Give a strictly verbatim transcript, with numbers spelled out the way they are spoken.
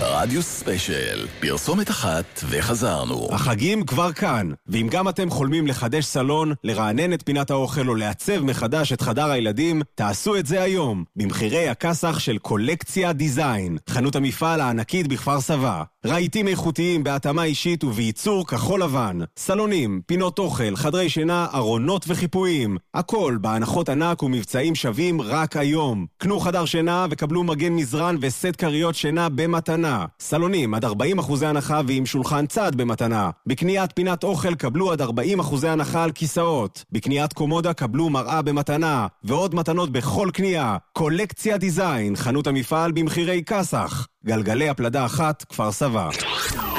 רדיו ספיישל, פרסומת אחת וחזרנו. החגים כבר כאן, ואם גם אתם חולמים לחדש סלון, לרענן את פינת האוכל או לעצב מחדש את חדר הילדים, תעשו את זה היום, במחירי הכסח של קולקציה דיזיין, חנות המפעל הענקית בכפר סבא. רהיטים איכותיים בהתאמה אישית ובייצור כחול לבן, סלונים, פינות אוכל, חדרי שינה, ארונות וחיפויים, הכל בהנחות ענק ומבצעים שווים רק היום. קנו חדר שינה וקבלו מגן מזרן וסט קריות שינה במתנה. סלונים עד ארבעים אחוזי הנחה ועם שולחן צד במתנה. בקניית פינת אוכל קבלו עד ארבעים אחוזי הנחה על כיסאות. בקניית קומודה קבלו מראה במתנה. ועוד מתנות בכל קנייה. קולקציה דיזיין, חנות המפעל במחירי כסח. גלגלי הפלדה אחת, כפר סבא.